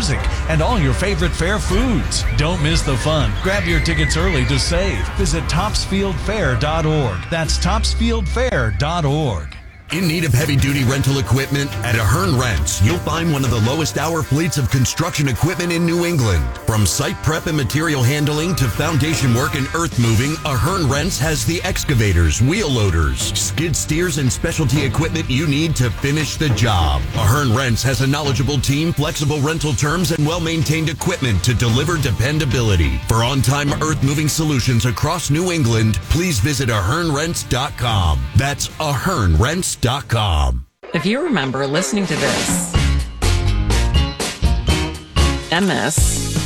music, and all your favorite fair foods. Don't miss the fun. Grab your tickets early to save. Visit topsfieldfair.org. That's topsfieldfair.org. In need of heavy-duty rental equipment? At Ahern Rents, you'll find one of the lowest hour fleets of construction equipment in New England. From site prep and material handling to foundation work and earth moving, Ahern Rents has the excavators, wheel loaders, skid steers, and specialty equipment you need to finish the job. Ahern Rents has a knowledgeable team, flexible rental terms, and well-maintained equipment to deliver dependability. For on-time earth-moving solutions across New England, please visit ahernrents.com. That's ahernrents.com. If you remember listening to this, MS,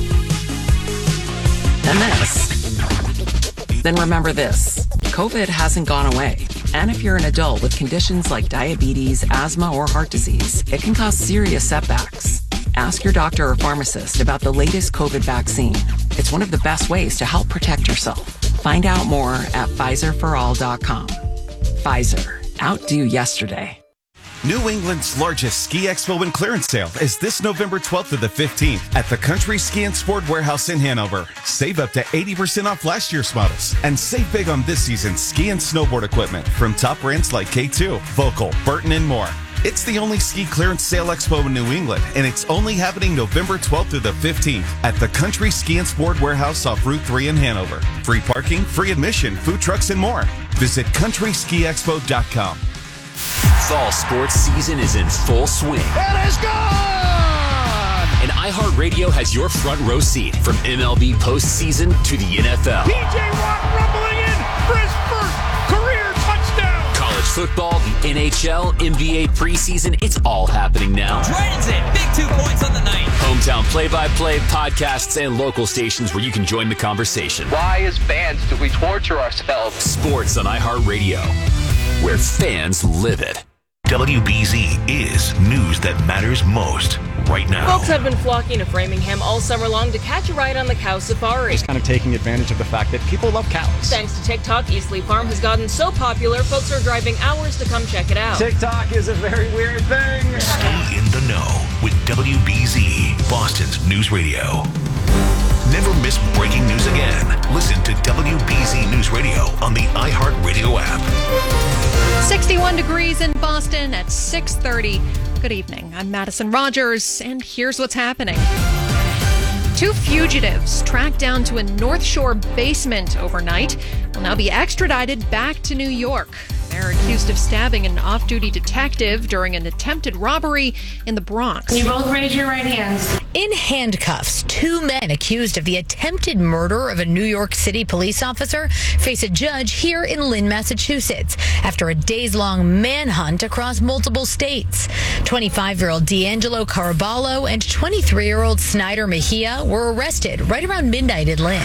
then remember this. COVID hasn't gone away. And if you're an adult with conditions like diabetes, asthma, or heart disease, it can cause serious setbacks. Ask your doctor or pharmacist about the latest COVID vaccine. It's one of the best ways to help protect yourself. Find out more at PfizerForAll.com. Pfizer. Outdo yesterday. New England's largest ski expo and clearance sale is this November 12th to the 15th at the Country Ski and Sport Warehouse in Hanover. Save up to 80% off last year's models and save big on this season's ski and snowboard equipment from top brands like K2, Volkel, Burton, and more. It's the only ski clearance sale expo in New England, and it's only happening November 12th through the 15th at the Country Ski and Sport Warehouse off Route 3 in Hanover. Free parking, free admission, food trucks, and more. Visit countryskiexpo.com. Fall sports season is in full swing. It is gone! And iHeartRadio has your front row seat from MLB postseason to the NFL. P.J. Watt rumbling in for his first career touchdown! College football, the NHL, NBA preseason, it's all happening now. Dragons in, big 2 points on the night. Hometown play-by-play, podcasts, and local stations where you can join the conversation. Why, as fans, do we torture ourselves? Sports on iHeartRadio, where fans live it. WBZ is news that matters most right now. Folks have been flocking to Framingham all summer long to catch a ride on the cow safari. Just kind of taking advantage of the fact that people love cows. Thanks to TikTok, Eastleigh Farm has gotten so popular, folks are driving hours to come check it out. TikTok is a very weird thing. Stay in the know with WBZ, Boston's news radio. Never miss breaking news again. Listen to WBZ News Radio on the iHeartRadio app. 61 degrees in Boston at 6:30. Good evening. I'm Madison Rogers, and here's what's happening. 2 fugitives tracked down to a North Shore basement overnight will now be extradited back to New York. They're accused of stabbing an off-duty detective during an attempted robbery in the Bronx. Can you both raise your right hands? In handcuffs, 2 men accused of the attempted murder of a New York City police officer face a judge here in Lynn, Massachusetts, after a days-long manhunt across multiple states. 25-year-old D'Angelo Caraballo and 23-year-old Snyder Mejia were arrested right around midnight in Lynn.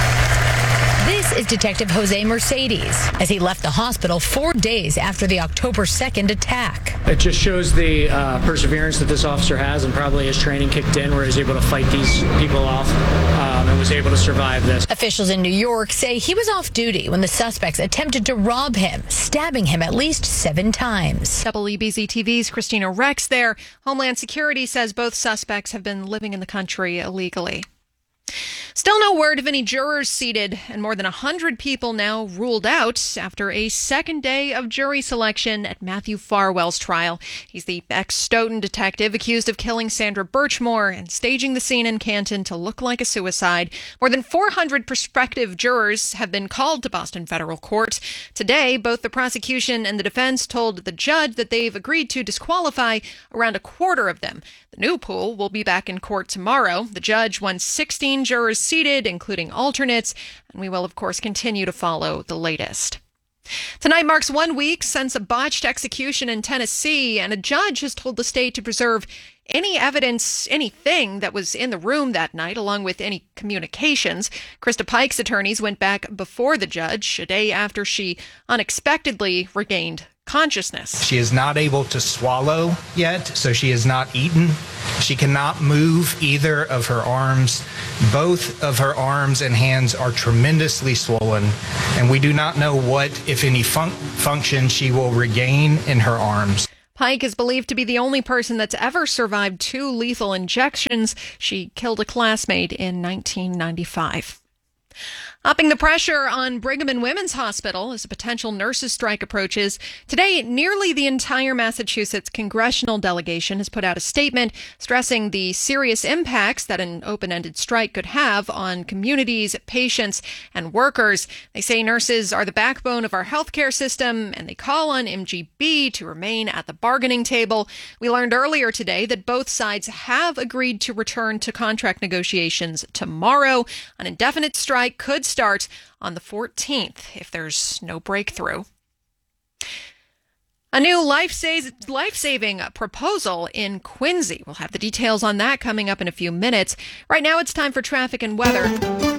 This is Detective Jose Mercedes, as he left the hospital 4 days after the October 2nd attack. It just shows the perseverance that this officer has, and probably his training kicked in where he's able to fight these people off and was able to survive this. Officials in New York say he was off duty when the suspects attempted to rob him, stabbing him at least 7 times. WBZ TV's Christina Rex there. Homeland Security says both suspects have been living in the country illegally. Still no word of any jurors seated, and more than 100 people now ruled out after a second day of jury selection at Matthew Farwell's trial. He's the ex-Stoughton detective accused of killing Sandra Birchmore and staging the scene in Canton to look like a suicide. More than 400 prospective jurors have been called to Boston Federal Court. Today, both the prosecution and the defense told the judge that they've agreed to disqualify around a quarter of them. The new pool will be back in court tomorrow. The judge wants 16 jurors seated, including alternates, and we will, of course, continue to follow the latest. Tonight marks 1 week since a botched execution in Tennessee, and a judge has told the state to preserve any evidence, anything that was in the room that night, along with any communications. Krista Pike's attorneys went back before the judge a day after she unexpectedly regained consciousness. She is not able to swallow yet, so she has not eaten. She cannot move either of her arms. Both of her arms and hands are tremendously swollen, and we do not know what, if any, function she will regain in her arms. Pike is believed to be the only person that's ever survived 2 lethal injections. She killed a classmate in 1995. Upping the pressure on Brigham and Women's Hospital as a potential nurses' strike approaches. Today, nearly the entire Massachusetts congressional delegation has put out a statement stressing the serious impacts that an open-ended strike could have on communities, patients, and workers. They say nurses are the backbone of our healthcare system, and they call on MGB to remain at the bargaining table. We learned earlier today that both sides have agreed to return to contract negotiations tomorrow. An indefinite strike could start on the 14th if there's no breakthrough. A new life-saving proposal in Quincy. We'll have the details on that coming up in a few minutes. Right now it's time for traffic and weather.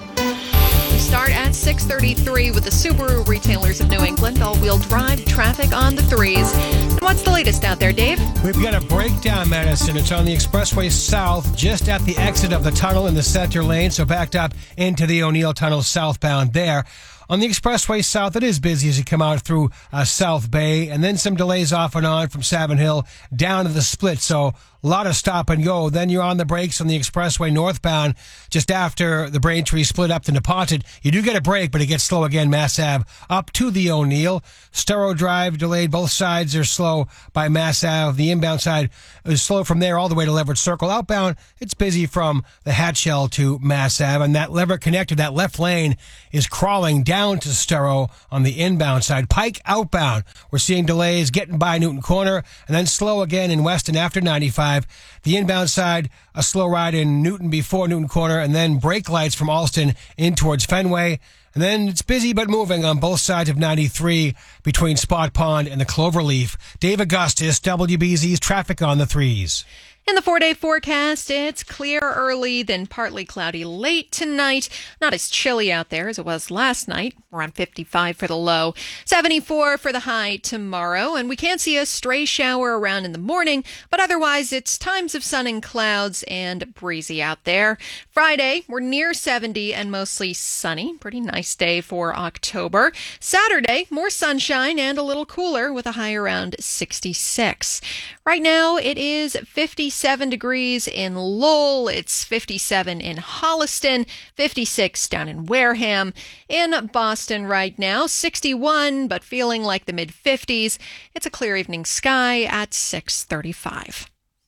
We start at 6:33 with the Subaru Retailers of New England. All-wheel drive traffic on the 3s. And what's the latest out there, Dave? We've got a breakdown, Madison. It's on the Expressway South, just at the exit of the tunnel in the center lane, so backed up into the O'Neill Tunnel southbound there. On the Expressway South, it is busy as you come out through South Bay, and then some delays off and on from Savin Hill down to the split, so a lot of stop and go. Then you're on the brakes on the Expressway northbound just after the Braintree split up to Neponset. You do get a break, but it gets slow again, Mass Ave up to the O'Neill. Storrow Drive delayed. Both sides are slow by Mass Ave. The inbound side is slow from there all the way to Leverett Circle. Outbound, it's busy from the Hatchell to Mass Ave, and that Leverett connector, that left lane, is crawling down to Storrow on the inbound side. Pike outbound, we're seeing delays getting by Newton Corner, and then slow again in Weston after 95. The inbound side, a slow ride in Newton before Newton Corner, and then brake lights from Alston in towards Fenway. And then it's busy but moving on both sides of 93 between Spot Pond and the Cloverleaf. Dave Augustus, WBZ's traffic on the 3s. In the 4-day forecast, it's clear early, then partly cloudy late tonight. Not as chilly out there as it was last night. Around 55 for the low, 74 for the high tomorrow. And we can see a stray shower around in the morning, but otherwise it's times of sun and clouds and breezy out there. Friday, we're near 70 and mostly sunny. Pretty nice day for October. Saturday, more sunshine and a little cooler with a high around 66. Right now, it is 57 degrees in Lowell. It's 57 in Holliston, 56 down in Wareham. In Boston right now, 61, but feeling like the mid-50s. It's a clear evening sky at 6:35.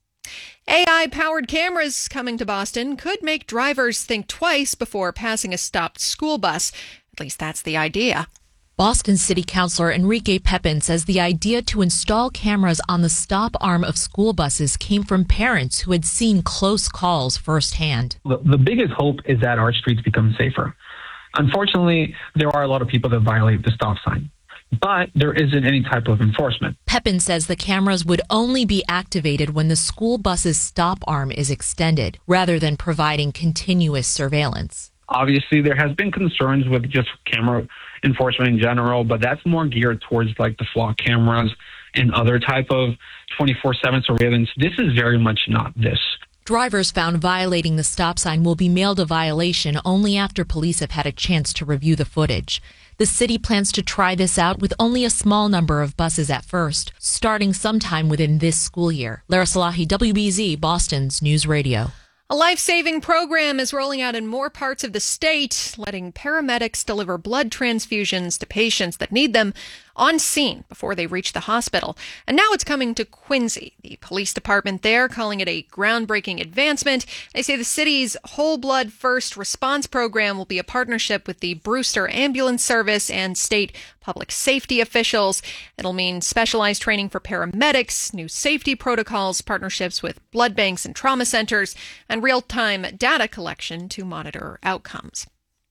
AI-powered cameras coming to Boston could make drivers think twice before passing a stopped school bus. At least that's the idea. Boston City Councilor Enrique Pepin says the idea to install cameras on the stop arm of school buses came from parents who had seen close calls firsthand. The biggest hope is that our streets become safer. Unfortunately, there are a lot of people that violate the stop sign, but there isn't any type of enforcement. Pepin says the cameras would only be activated when the school bus's stop arm is extended, rather than providing continuous surveillance. Obviously, there has been concerns with just camera enforcement in general, but that's more geared towards like the flock cameras and other type of 24/7 surveillance. This is very much not this. Drivers found violating the stop sign will be mailed a violation only after police have had a chance to review the footage. The city plans to try this out with only a small number of buses at first, starting sometime within this school year. Lara Salahi, WBZ, Boston's News Radio. A life-saving program is rolling out in more parts of the state, letting paramedics deliver blood transfusions to patients that need them on scene before they reach the hospital. And now it's coming to Quincy. The police department there calling it a groundbreaking advancement. They say the city's Whole Blood First Response program will be a partnership with the Brewster Ambulance Service and state public safety officials. It'll mean specialized training for paramedics, new safety protocols, partnerships with blood banks and trauma centers, and real-time data collection to monitor outcomes.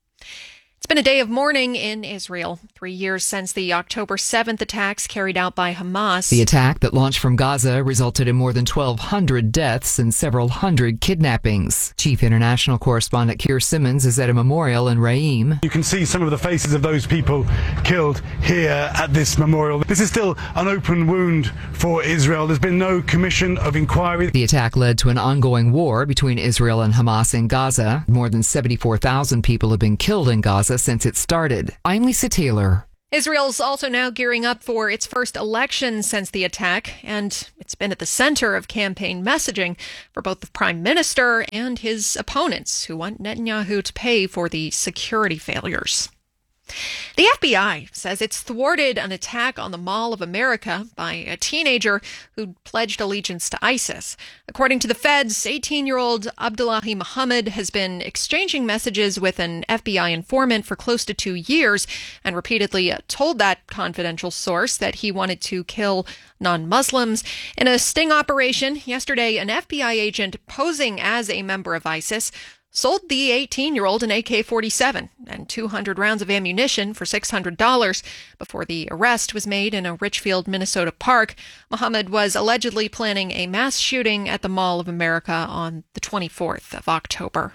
It's been a day of mourning in Israel, 3 years since the October 7th attacks carried out by Hamas. The attack that launched from Gaza resulted in more than 1,200 deaths and several hundred kidnappings. Chief international correspondent Keir Simmons is at a memorial in Reim. You can see some of the faces of those people killed here at this memorial. This is still an open wound for Israel. There's been no commission of inquiry. The attack led to an ongoing war between Israel and Hamas in Gaza. More than 74,000 people have been killed in Gaza since it started. I'm Lisa Taylor. Israel's also now gearing up for its first election since the attack, and it's been at the center of campaign messaging for both the prime minister and his opponents, who want Netanyahu to pay for the security failures. The FBI says it's thwarted an attack on the Mall of America by a teenager who pledged allegiance to ISIS. According to the feds, 18-year-old Abdullahi Muhammad has been exchanging messages with an FBI informant for close to 2 years and repeatedly told that confidential source that he wanted to kill non-Muslims. In a sting operation yesterday, an FBI agent posing as a member of ISIS sold the 18-year-old an AK-47 and 200 rounds of ammunition for $600 before the arrest was made in a Richfield, Minnesota park. Muhammad was allegedly planning a mass shooting at the Mall of America on the 24th of October.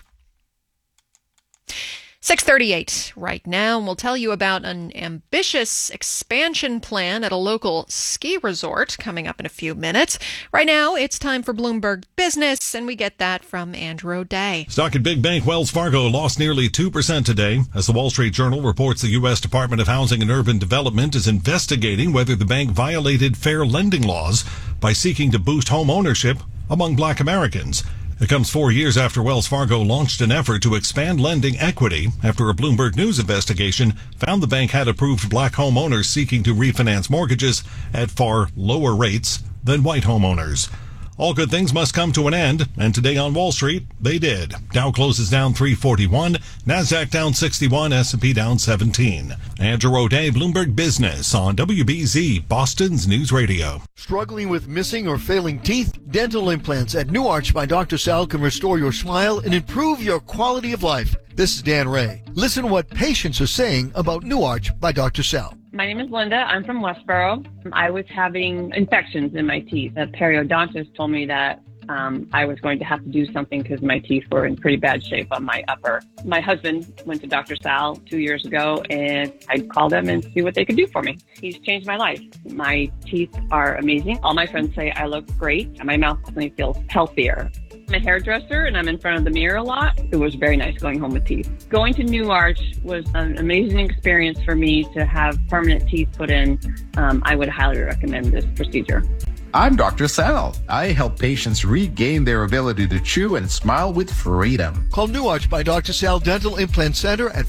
6:38 right now, and we'll tell you about an ambitious expansion plan at a local ski resort coming up in a few minutes. Right now, it's time for Bloomberg Business, and we get that from Andrew O'Day. Stock at big bank Wells Fargo lost nearly 2% today as the Wall Street Journal reports the U.S. Department of Housing and Urban Development is investigating whether the bank violated fair lending laws by seeking to boost home ownership among Black Americans. It comes 4 years after Wells Fargo launched an effort to expand lending equity after a Bloomberg News investigation found the bank had approved black homeowners seeking to refinance mortgages at far lower rates than white homeowners. All good things must come to an end, and today on Wall Street, they did. Dow closes down 341, NASDAQ down 61, S&P down 17. Andrew O'Day, Bloomberg Business on WBZ, Boston's News Radio. Struggling with missing or failing teeth? Dental implants at New Arch by Dr. Sal can restore your smile and improve your quality of life. This is Dan Ray. Listen to what patients are saying about New Arch by Dr. Sal. My name is Linda. I'm from Westboro. I was having infections in my teeth. The periodontist told me that I was going to have to do something because my teeth were in pretty bad shape on my upper. My husband went to Dr. Sal 2 years ago, and I called him and see what they could do for me. He's changed my life. My teeth are amazing. All my friends say I look great, and my mouth definitely feels healthier. I'm a hairdresser, and I'm in front of the mirror a lot. It was very nice going home with teeth. Going to New Arch was an amazing experience for me to have permanent teeth put in. I would highly recommend this procedure. I'm Dr. Sal. I help patients regain their ability to chew and smile with freedom. Call New Arch by Dr. Sal Dental Implant Center at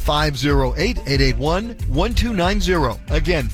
508-881-1290. Again,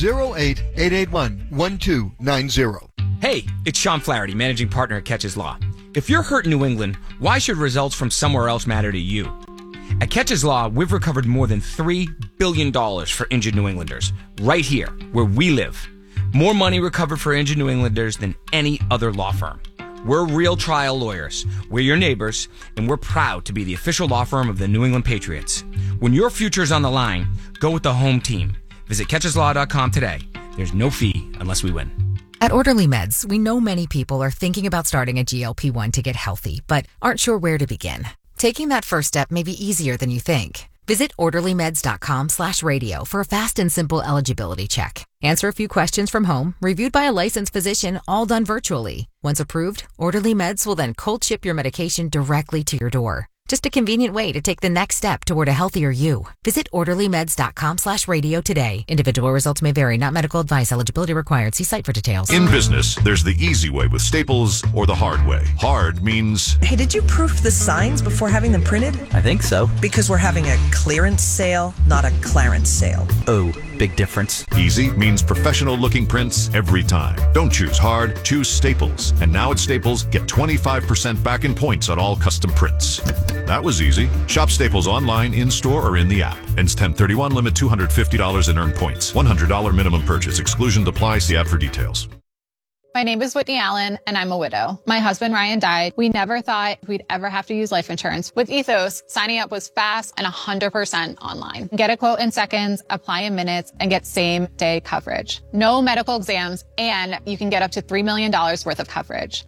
508-881-1290. Hey, it's Sean Flaherty, managing partner at Catches Law. If you're hurt in New England, why should results from somewhere else matter to you? At Catches Law, we've recovered more than $3 billion for injured New Englanders, right here, where we live. More money recovered for injured New Englanders than any other law firm. We're real trial lawyers. We're your neighbors, and we're proud to be the official law firm of the New England Patriots. When your future is on the line, go with the home team. Visit catcheslaw.com today. There's no fee unless we win. At Orderly Meds, we know many people are thinking about starting a GLP-1 to get healthy, but aren't sure where to begin. Taking that first step may be easier than you think. Visit orderlymeds.com/radio for a fast and simple eligibility check. Answer a few questions from home, reviewed by a licensed physician, all done virtually. Once approved, Orderly Meds will then cold ship your medication directly to your door. Just a convenient way to take the next step toward a healthier you. Visit orderlymeds.com/radio today. Individual results may vary, not medical advice. Eligibility required. See site for details. In business, there's the easy way with Staples or the hard way. Hard means... Hey, did you proof the signs before having them printed? I think so. Because we're having a clearance sale, not a clarence sale. Oh, big difference. Easy means professional-looking prints every time. Don't choose hard, choose Staples. And now at Staples, get 25% back in points on all custom prints. That was easy. Shop Staples online, in-store, or in the app. Ends 10/31, limit $250 in earned points. $100 minimum purchase. Exclusions apply. See app for details. My name is Whitney Allen, and I'm a widow. My husband, Ryan, died. We never thought we'd ever have to use life insurance. With Ethos, signing up was fast and 100% online. Get a quote in seconds, apply in minutes, and get same-day coverage. No medical exams, and you can get up to $3 million worth of coverage.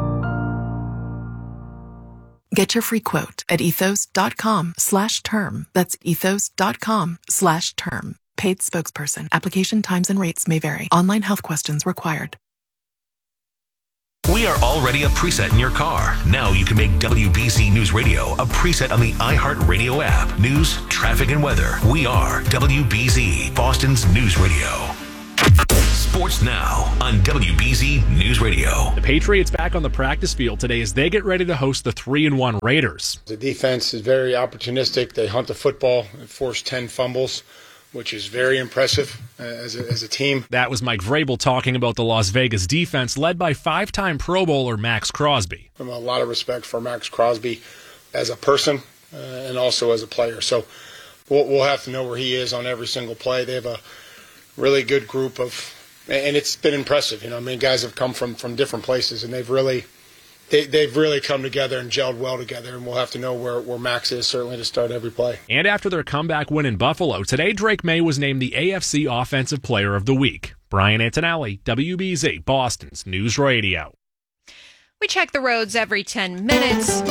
Get your free quote at ethos.com/term. That's ethos.com/term. Paid spokesperson. Application times and rates may vary. Online health questions required. We are already a preset in your car. Now you can make WBZ News Radio a preset on the iHeartRadio app. News, traffic, and weather. We are WBZ, Boston's news radio. Sports now on WBZ News Radio. The Patriots back on the practice field today as they get ready to host the 3-1 Raiders. The defense is very opportunistic. They hunt the football and force 10 fumbles, which is very impressive as a team. That was Mike Vrabel talking about the Las Vegas defense led by 5-time Pro Bowler Max Crosby. I have a lot of respect for Max Crosby as a person and also as a player. So we'll have to know where he is on every single play. They have a really good group of, and it's been impressive. Guys have come from different places, and they've really come together and gelled well together, and we'll have to know where Max is, certainly, to start every play. And after their comeback win in Buffalo, today Drake May was named the AFC Offensive Player of the Week. Brian Antonelli, WBZ, Boston's News Radio. We check the roads every 10 minutes.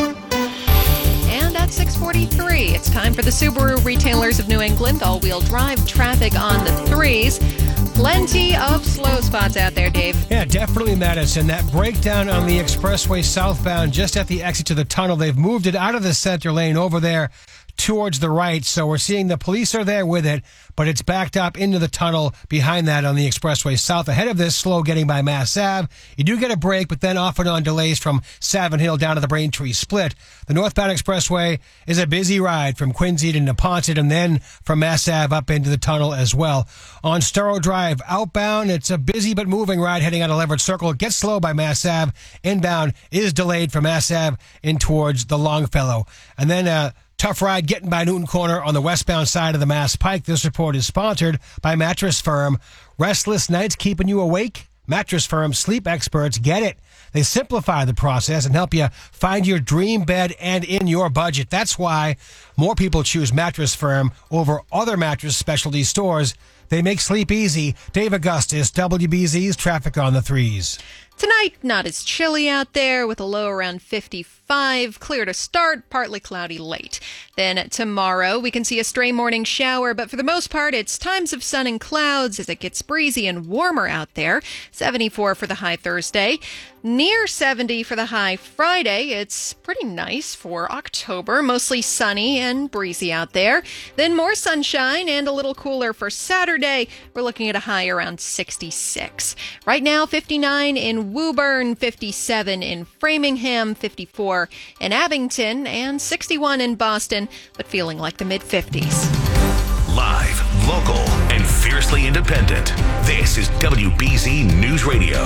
And at 6:43, it's time for the Subaru Retailers of New England all-wheel drive traffic on the 3s. Plenty of slow spots out there, Dave. Yeah, definitely, Madison. That breakdown on the expressway southbound just at the exit to the tunnel, they've moved it out of the center lane over there towards the right. So we're seeing the police are there with it, but it's backed up into the tunnel behind that on the expressway south. Ahead of this, slow getting by Mass Ave. You do get a break, but then off and on delays from Savin Hill down to the Braintree Split. The northbound expressway is a busy ride from Quincy to Neponset and then from Mass Ave up into the tunnel as well. On Storrow Drive, outbound, it's a busy but moving ride heading out of Leverett Circle. It gets slow by Mass Ave. Inbound is delayed from Mass Ave in towards the Longfellow. And then tough ride getting by Newton Corner on the westbound side of the Mass Pike. This report is sponsored by Mattress Firm. Restless nights keeping you awake? Mattress Firm sleep experts get it. They simplify the process and help you find your dream bed and in your budget. That's why more people choose Mattress Firm over other mattress specialty stores. They make sleep easy. Dave Augustus, WBZ's traffic on the 3s. Tonight, not as chilly out there with a low around 55. Clear to start, partly cloudy late. Then tomorrow, we can see a stray morning shower, but for the most part, it's times of sun and clouds as it gets breezy and warmer out there. 74 for the high Thursday. Near 70 for the high Friday. It's pretty nice for October. Mostly sunny and breezy out there. Then more sunshine and a little cooler for Saturday. We're looking at a high around 66. Right now, 59 in Woburn, 57 in Framingham, 54 in Abington, and 61 in Boston, but feeling like the mid-50s. Live, local, and fiercely independent. This is WBZ News Radio.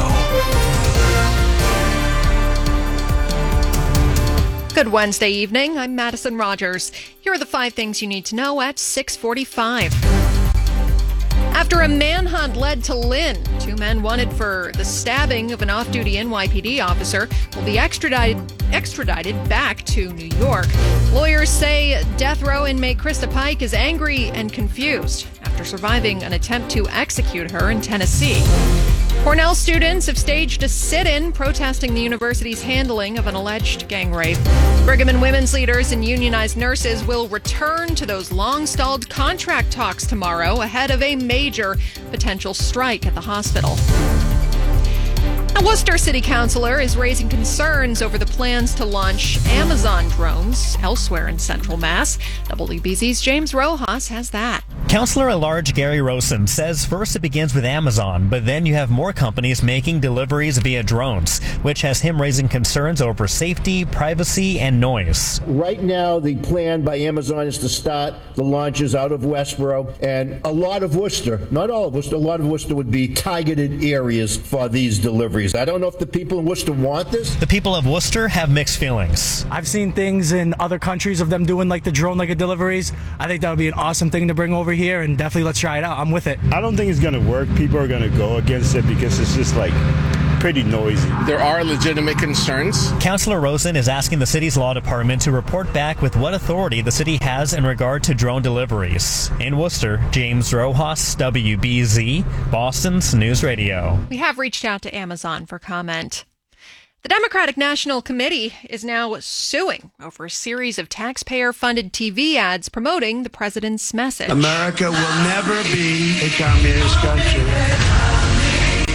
Good Wednesday evening. I'm Madison Rogers. Here are the 5 things you need to know at 6:45. After a manhunt led to Lynn, 2 men wanted for the stabbing of an off-duty NYPD officer will be extradited back to New York. Lawyers say death row inmate Krista Pike is angry and confused after surviving an attempt to execute her in Tennessee. Cornell students have staged a sit-in protesting the university's handling of an alleged gang rape. Brigham and women's leaders and unionized nurses will return to those long-stalled contract talks tomorrow ahead of a major potential strike at the hospital. A Worcester City Councilor is raising concerns over the plans to launch Amazon drones elsewhere in Central Mass. WBZ's James Rojas has that. Councilor-at-Large Gary Rosen says first it begins with Amazon, but then you have more companies making deliveries via drones, which has him raising concerns over safety, privacy, and noise. Right now, the plan by Amazon is to start the launches out of Westboro, and a lot of Worcester, not all of Worcester, a lot of Worcester would be targeted areas for these deliveries. I don't know if the people in Worcester want this. The people of Worcester have mixed feelings. I've seen things in other countries of them doing like the drone like a deliveries. I think that would be an awesome thing to bring over here, and definitely let's try it out. I'm with it. I don't think it's going to work. People are going to go against it because it's just like pretty noisy. There are legitimate concerns. Councilor Rosen is asking the city's law department to report back with what authority the city has in regard to drone deliveries. In Worcester, James Rojas, WBZ, Boston's News Radio. We have reached out to Amazon for comment. The Democratic National Committee is now suing over a series of taxpayer-funded TV ads promoting the president's message. America will never be a communist country.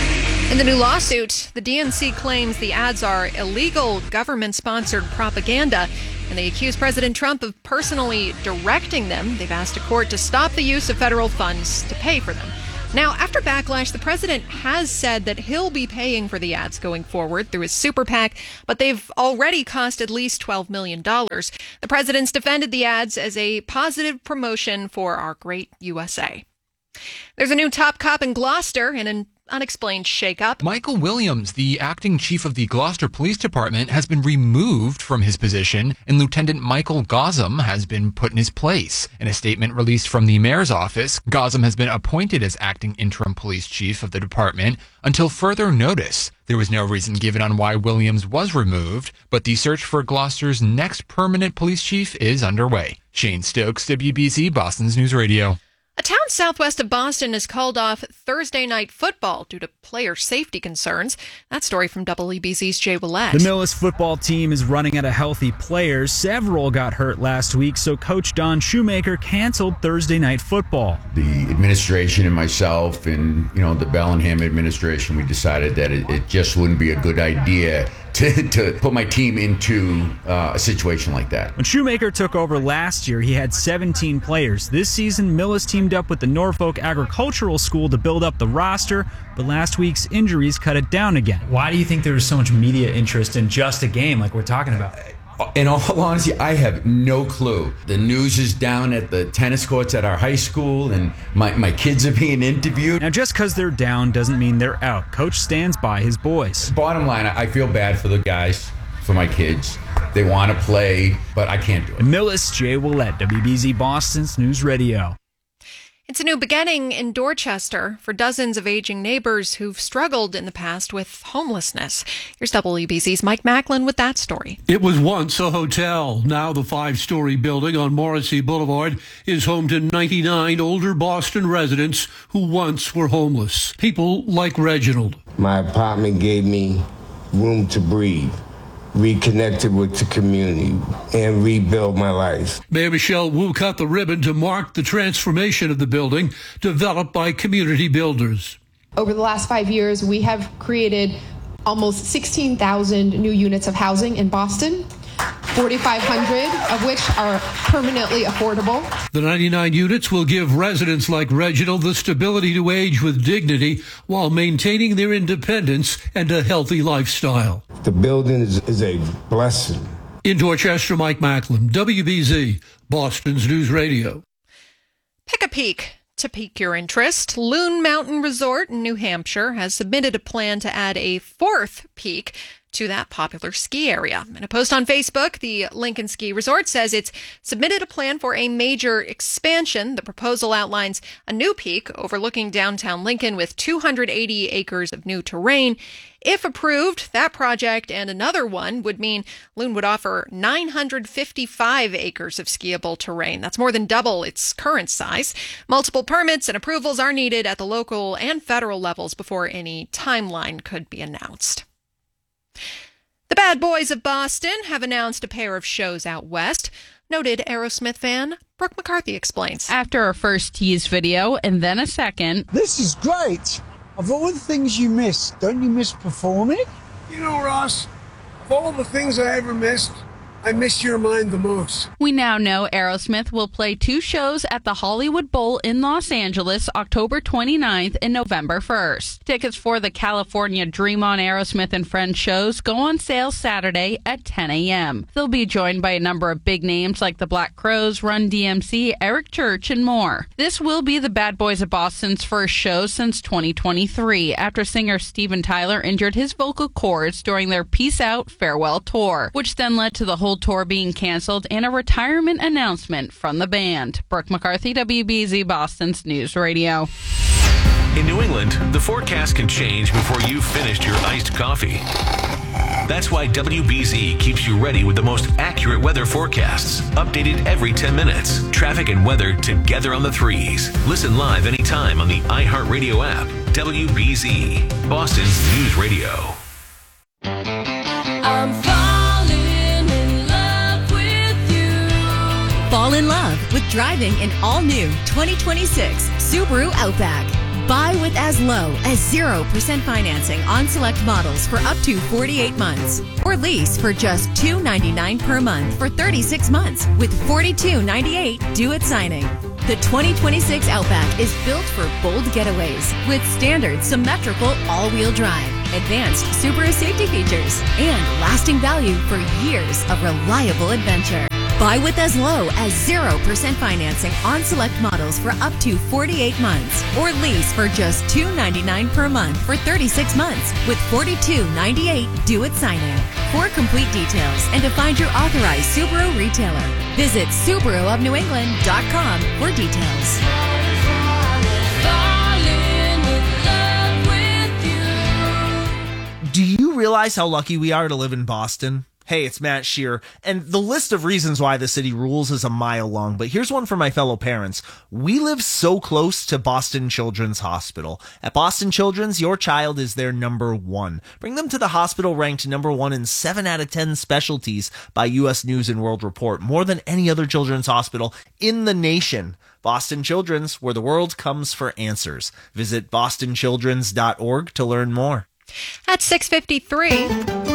In the new lawsuit, the DNC claims the ads are illegal government-sponsored propaganda, and they accuse President Trump of personally directing them. They've asked a court to stop the use of federal funds to pay for them. Now, after backlash, the president has said that he'll be paying for the ads going forward through his super PAC, but they've already cost at least $12 million. The president's defended the ads as a positive promotion for our great USA. There's a new top cop in Gloucester and an unexplained shakeup. Michael Williams, the acting chief of the Gloucester Police Department, has been removed from his position, and Lieutenant Michael Gossam has been put in his place. In a statement released from the mayor's office, Gossam has been appointed as acting interim police chief of the department until further notice. There was no reason given on why Williams was removed, but the search for Gloucester's next permanent police chief is underway. Shane Stokes, WBZ, Boston's News Radio. A town southwest of Boston has called off Thursday night football due to player safety concerns. That story from WBZ's Jay Willett. The Millis football team is running out of healthy players. Several got hurt last week, so Coach Don Shoemaker canceled Thursday night football. The administration and myself and, the Bellingham administration, we decided that it just wouldn't be a good idea to put my team into a situation like that. When Shoemaker took over last year, he had 17 players. This season, Millis teamed up with the Norfolk Agricultural School to build up the roster, but last week's injuries cut it down again. Why do you think there was so much media interest in just a game like we're talking about? In all honesty, I have no clue. The news is down at the tennis courts at our high school, and my kids are being interviewed. Now, just because they're down doesn't mean they're out. Coach stands by his boys. Bottom line, I feel bad for the guys, for my kids. They want to play, but I can't do it. Millis, Jay Willett, WBZ Boston's News Radio. It's a new beginning in Dorchester for dozens of aging neighbors who've struggled in the past with homelessness. Here's WBZ's Mike Macklin with that story. It was once a hotel. Now the 5-story building on Morrissey Boulevard is home to 99 older Boston residents who once were homeless. People like Reginald. My apartment gave me room to breathe, reconnected with the community, and rebuild my life. Mayor Michelle Wu cut the ribbon to mark the transformation of the building developed by community builders. Over the last 5 years, we have created almost 16,000 new units of housing in Boston, 4,500 of which are permanently affordable. The 99 units will give residents like Reginald the stability to age with dignity while maintaining their independence and a healthy lifestyle. The building is a blessing. In Dorchester, Mike Macklin, WBZ, Boston's News Radio. Pick a peak. To pique your interest, Loon Mountain Resort in New Hampshire has submitted a plan to add a fourth peak to that popular ski area. In a post on Facebook, the Lincoln Ski Resort says it's submitted a plan for a major expansion. The proposal outlines a new peak overlooking downtown Lincoln with 280 acres of new terrain. If approved, that project and another one would mean Loon would offer 955 acres of skiable terrain. That's more than double its current size. Multiple permits and approvals are needed at the local and federal levels before any timeline could be announced. The Bad Boys of Boston have announced a pair of shows out west. Noted Aerosmith fan Brooke McCarthy explains. After a first tease video and then a second. This is great. Of all the things you miss, don't you miss performing? You know, Ross, of all the things I ever missed, I miss your mind the most. We now know Aerosmith will play 2 shows at the Hollywood Bowl in Los Angeles, October 29th and November 1st. Tickets for the California Dream On Aerosmith and Friends shows go on sale Saturday at 10 a.m. They'll be joined by a number of big names like the Black Crowes, Run DMC, Eric Church, and more. This will be the Bad Boys of Boston's first show since 2023, after singer Steven Tyler injured his vocal cords during their Peace Out Farewell tour, which then led to the whole tour being canceled and a retirement announcement from the band. Brooke McCarthy, WBZ Boston's News Radio. In New England, the forecast can change before you've finished your iced coffee. That's why WBZ keeps you ready with the most accurate weather forecasts, updated every 10 minutes. Traffic and weather together on the threes. Listen live anytime on the iHeartRadio app. WBZ, Boston's News Radio. I'm falling in love with you. Fall in love with driving an all-new 2026 Subaru Outback. Buy with as low as 0% financing on select models for up to 48 months. Or lease for just $299 per month for 36 months with $42.98 due at signing. The 2026 Outback is built for bold getaways with standard symmetrical all-wheel drive, advanced Subaru safety features, and lasting value for years of reliable adventure. Buy with as low as 0% financing on select models for up to 48 months. Or lease for just $299 per month for 36 months with $42.98 due at signing. For complete details and to find your authorized Subaru retailer, visit SubaruofNewEngland.com for details. Do you realize how lucky we are to live in Boston? Hey, it's Matt Shearer, and the list of reasons why the city rules is a mile long, but here's one for my fellow parents. We live so close to Boston Children's Hospital. At Boston Children's, your child is their number one. Bring them to the hospital ranked number one in 7 out of 10 specialties by U.S. News & World Report, more than any other children's hospital in the nation. Boston Children's, where the world comes for answers. Visit bostonchildrens.org to learn more. At 6:53...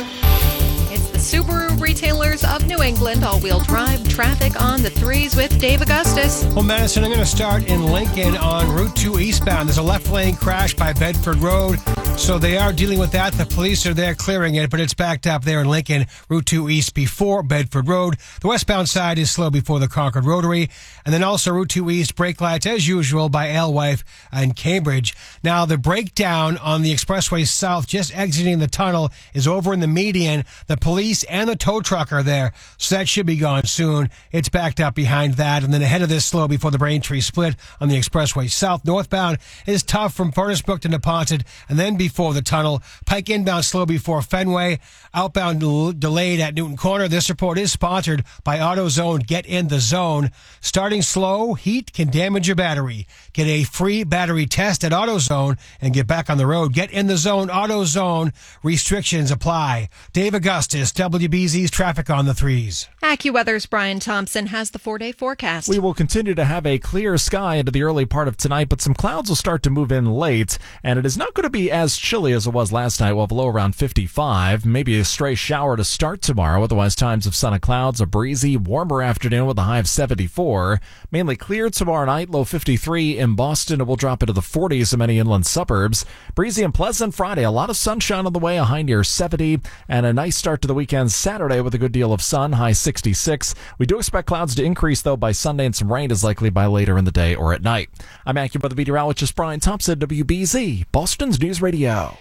Subaru Retailers of New England all-wheel drive traffic on the 3s with Dave Augustus. Well, Madison, I'm going to start in Lincoln on Route 2 eastbound. There's a left lane crash by Bedford Road, so they are dealing with that. The police are there clearing it, but it's backed up there in Lincoln, Route 2 east before Bedford Road. The westbound side is slow before the Concord Rotary, and then also Route 2 east brake lights as usual by Alewife and Cambridge. Now, the breakdown on the Expressway South just exiting the tunnel is over in the median. The police and the tow truck are there, so that should be gone soon. It's backed up behind that, and then ahead of this slow before the Braintree split on the Expressway South. Northbound is tough from Furnace Brook to Neponset, and then before the tunnel. Pike inbound slow before Fenway. Outbound delayed at Newton Corner. This report is sponsored by AutoZone. Get in the zone. Starting slow, heat can damage your battery. Get a free battery test at AutoZone and get back on the road. Get in the zone. AutoZone. Restrictions apply. Dave Augustus, WBZ's traffic on the 3s. AccuWeather's Brian Thompson has the 4-day forecast. We will continue to have a clear sky into the early part of tonight, but some clouds will start to move in late, and it is not going to be as chilly as it was last night. We'll have a low around 55, maybe a stray shower to start tomorrow. Otherwise, times of sun and clouds, a breezy, warmer afternoon with a high of 74. Mainly clear tomorrow night, low 53 in Boston. It will drop into the 40s in many inland suburbs. Breezy and pleasant Friday, a lot of sunshine on the way, a high near 70, and a nice start to the weekend Saturday with a good deal of sun, high 66. We do expect clouds to increase, though, by Sunday, and some rain is likely by later in the day or at night. I'm AccuWeather meteorologist Brian Thompson, WBZ, Boston's News Radio.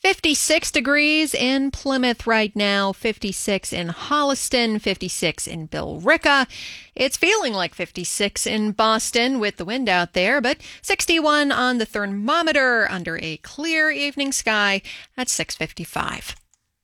56 degrees in Plymouth right now, 56 in Holliston, 56 in Billerica. It's feeling like 56 in Boston with the wind out there, but 61 on the thermometer under a clear evening sky at 6:55.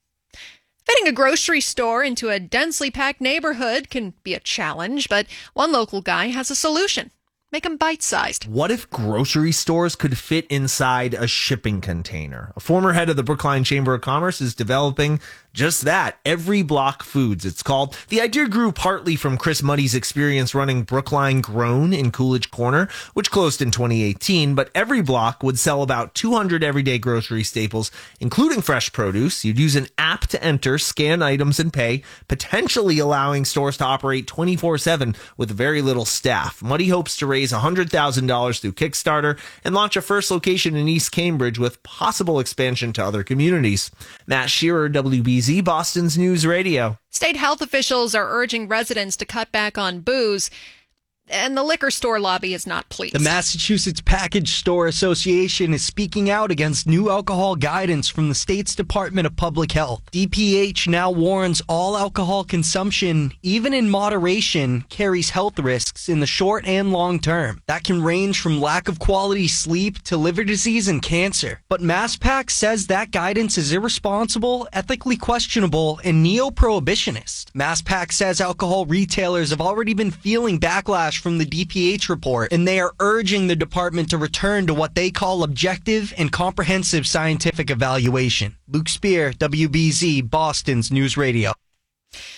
Fitting a grocery store into a densely packed neighborhood can be a challenge, but one local guy has a solution. Make them bite-sized. What if grocery stores could fit inside a shipping container? A former head of the Brookline Chamber of Commerce is developing just that. Every Block Foods, it's called. The idea grew partly from Chris Muddy's experience running Brookline Grown in Coolidge Corner, which closed in 2018. But Every Block would sell about 200 everyday grocery staples, including fresh produce. You'd use an app to enter, scan items, and pay, potentially allowing stores to operate 24/7 with very little staff. Muddy hopes to raise $100,000 through Kickstarter and launch a first location in East Cambridge with possible expansion to other communities. Matt Shearer, WBZ, Boston's News Radio. State health officials are urging residents to cut back on booze, and the liquor store lobby is not pleased. The Massachusetts Package Store Association is speaking out against new alcohol guidance from the state's Department of Public Health. DPH now warns all alcohol consumption, even in moderation, carries health risks in the short and long term. That can range from lack of quality sleep to liver disease and cancer. But MassPac says that guidance is irresponsible, ethically questionable, and neo-prohibitionist. MassPac says alcohol retailers have already been feeling backlash from the DPH report, and they are urging the department to return to what they call objective and comprehensive scientific evaluation. Luke Spear, WBZ, Boston's News Radio.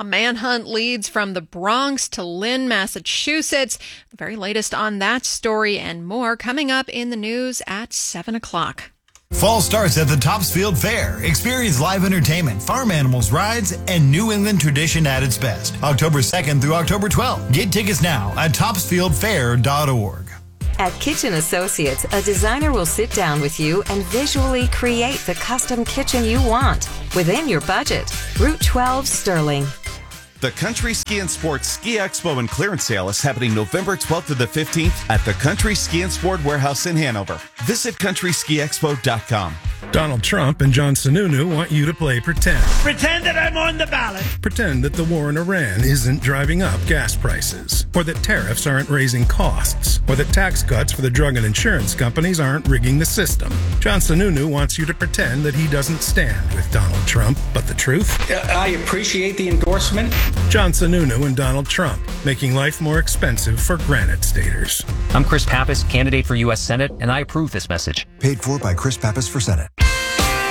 A manhunt leads from the Bronx to Lynn, Massachusetts. The very latest on that story and more coming up in the news at 7 o'clock. Fall starts at the Topsfield Fair. Experience live entertainment, farm animals, rides, and New England tradition at its best. October 2nd through October 12th. Get tickets now at topsfieldfair.org. At Kitchen Associates, a designer will sit down with you and visually create the custom kitchen you want within your budget. Route 12 Sterling. The Country Ski and Sports Ski Expo and Clearance Sale is happening November 12th to the 15th at the Country Ski and Sport Warehouse in Hanover. Visit countryskiexpo.com. Donald Trump and John Sununu want you to play pretend. Pretend that I'm on the ballot. Pretend that the war in Iran isn't driving up gas prices, or that tariffs aren't raising costs, or that tax cuts for the drug and insurance companies aren't rigging the system. John Sununu wants you to pretend that he doesn't stand with Donald Trump. But the truth? I appreciate the endorsement. John Sununu and Donald Trump, making life more expensive for Granite Staters. I'm Chris Pappas, candidate for U.S. Senate, and I approve this message. Paid for by Chris Pappas for Senate.